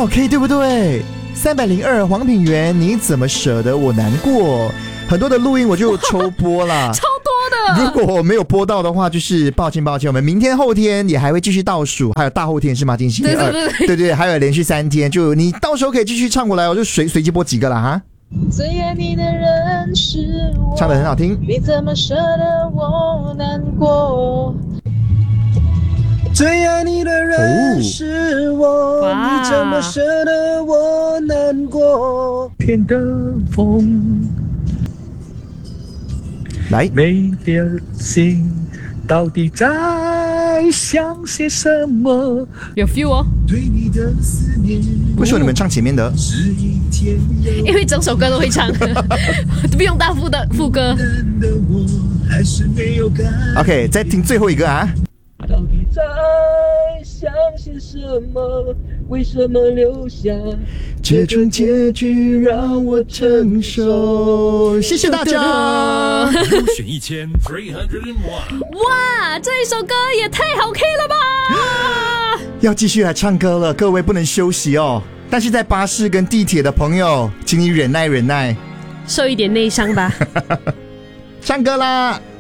好 K 对不对？302黄品源，你怎么舍得我难过？很多的录音我就抽播啦， 超多的。 如果没有播到的话，就是抱歉，我们明天后天也还会继续倒数，还有大后天是吗？星期二，对，还有连续3天，就你到时候可以继续唱过来，我就随机播几个啦哈。 最爱你的人是我， 唱得很好听。 你怎么舍得我难过？ 最爱你的人是我，你怎么舍得我难过？天的风， 来， 没点心，到底在想些什么？ 有 feel 哦。 对你的思念， 为什么你们唱前面的？ 因为整首歌都会唱，不用大副歌。 OK， 再听最后一个啊。 到底在想些什么？为什么留下这种结局让我承受？ 谢谢大家。 入选1301。 哇，这一首歌也太好 K 了吧！ 要继续来唱歌了，各位不能休息哦。但是在巴士跟地铁的朋友，请你忍耐， 受一点内伤吧。 唱歌啦！